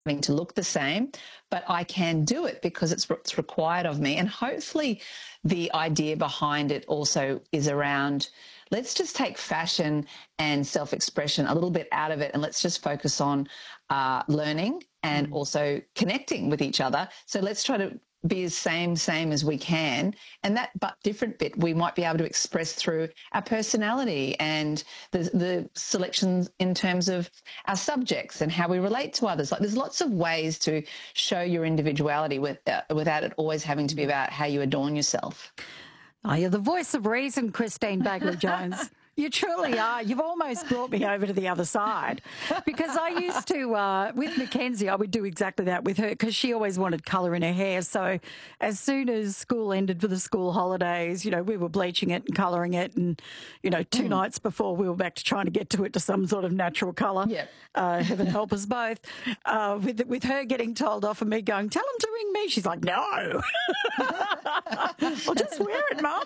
having to look the same, but I can do it because it's what's required of me. And hopefully the idea behind it also is around, let's just take fashion and self-expression a little bit out of it, and let's just focus on learning and also connecting with each other. So let's try to be as same as we can, and that but different bit we might be able to express through our personality and the selections in terms of our subjects and how we relate to others. Like, there's lots of ways to show your individuality without it always having to be about how you adorn yourself. Oh, you're the voice of reason, Christine Bagley-Jones. You truly are. You've almost brought me over to the other side, because I used to, with Mackenzie, I would do exactly that with her, because she always wanted colour in her hair. So as soon as school ended for the school holidays, we were bleaching it and colouring it. And, 2 nights before, we were back to trying to get to some sort of natural colour. Yep. Heaven help us both. With her getting told off and me going, tell them to ring me. She's like, no. Well, just wear it, Mum.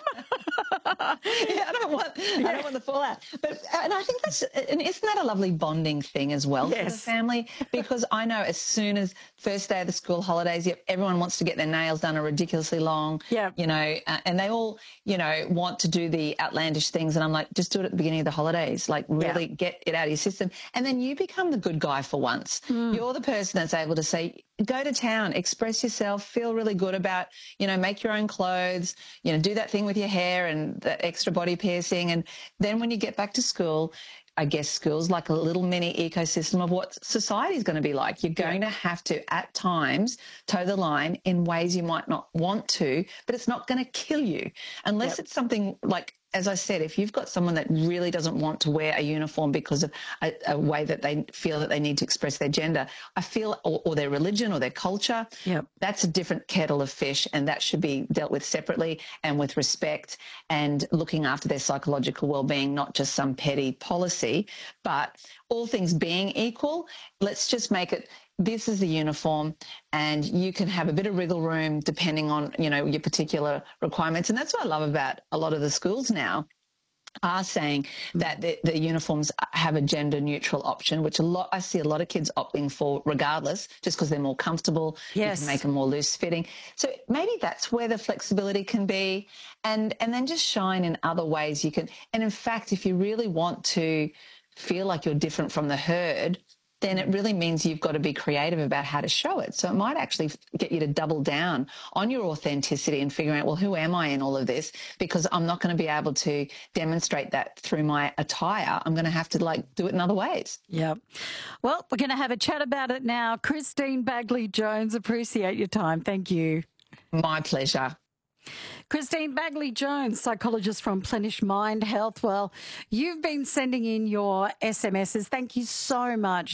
Yeah, I don't want the fallout. But and I think isn't that a lovely bonding thing as well for the family? Because I know as soon as first day of the school holidays, everyone wants to get their nails done, are ridiculously long. Yeah. And they all, want to do the outlandish things, and I'm like, just do it at the beginning of the holidays. Like, really get it out of your system, and then you become the good guy for once. You're the person that's able to say, go to town, express yourself, feel really good about, make your own clothes, do that thing with your hair and that extra body piercing. And then when you get back to school, I guess school's like a little mini ecosystem of what society is going to be like. You're going to have to, at times, toe the line in ways you might not want to, but it's not going to kill you. Unless it's something like, as I said, if you've got someone that really doesn't want to wear a uniform because of a way that they feel that they need to express their gender, I feel, or their religion or their culture, that's a different kettle of fish, and that should be dealt with separately and with respect and looking after their psychological well-being, not just some petty policy. But all things being equal, let's just make it, this is the uniform, and you can have a bit of wriggle room depending on, your particular requirements. And that's what I love about a lot of the schools now, are saying that the uniforms have a gender neutral option, which I see a lot of kids opting for regardless, just because they're more comfortable. Yes. You can make them more loose fitting. So maybe that's where the flexibility can be, and then just shine in other ways you can. And in fact, if you really want to feel like you're different from the herd, then it really means you've got to be creative about how to show it. So it might actually get you to double down on your authenticity and figuring out, well, who am I in all of this? Because I'm not going to be able to demonstrate that through my attire. I'm going to have to do it in other ways. Yeah. Well, we're going to have a chat about it now. Christine Bagley-Jones, appreciate your time. Thank you. My pleasure. Christine Bagley-Jones, psychologist from Plenish Mind Health. Well, you've been sending in your SMSs. Thank you so much.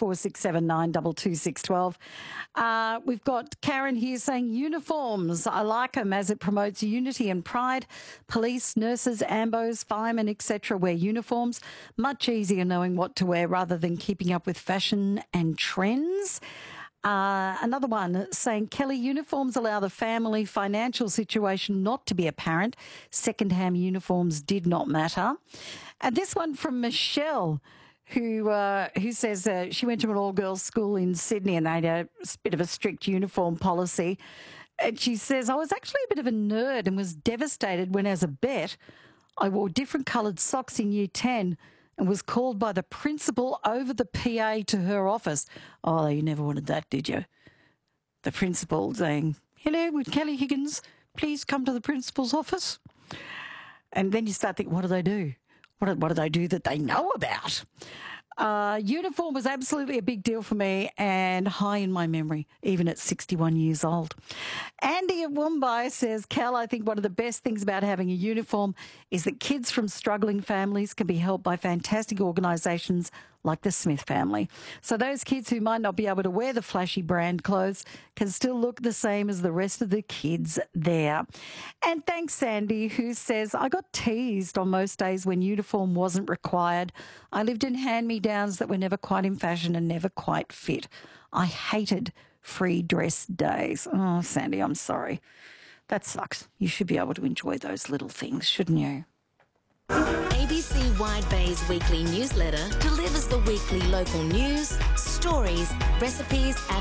0467922612. We've got Karen here saying uniforms. I like them as it promotes unity and pride. Police, nurses, ambos, firemen, etc. wear uniforms. Much easier knowing what to wear rather than keeping up with fashion and trends. Another one saying, Kelly, uniforms allow the family financial situation not to be apparent. Second-hand uniforms did not matter. And this one from Michelle, who says she went to an all-girls school in Sydney and they had a bit of a strict uniform policy. And she says, I was actually a bit of a nerd and was devastated when, as a bet, I wore different coloured socks in Year 10 and was called by the principal over the PA to her office. Oh, you never wanted that, did you? The principal saying, hello, would Kelly Higgins please come to the principal's office? And then you start thinking, what do they do? What do they do that they know about? Uniform was absolutely a big deal for me and high in my memory, even at 61 years old. Andy at Woombye says, Cal, I think one of the best things about having a uniform is that kids from struggling families can be helped by fantastic organisations like the Smith family. So those kids who might not be able to wear the flashy brand clothes can still look the same as the rest of the kids there. And thanks, Sandy, who says, I got teased on most days when uniform wasn't required. I lived in hand-me-downs that were never quite in fashion and never quite fit. I hated free dress days. Oh, Sandy, I'm sorry. That sucks. You should be able to enjoy those little things, shouldn't you? ABC Wide Bay's weekly newsletter delivers the weekly local news, stories, recipes, and